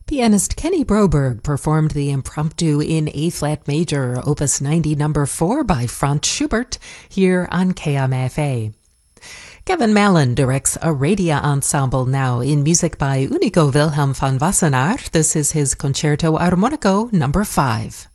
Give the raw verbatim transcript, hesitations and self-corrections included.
Pianist Kenny Broberg performed the Impromptu in A-flat major, Opus ninety number four by Franz Schubert, here on K M F A. Kevin Mallon directs a Radia ensemble now in music by Unico Wilhelm van Wassenaar. This is his Concerto Armonico number five.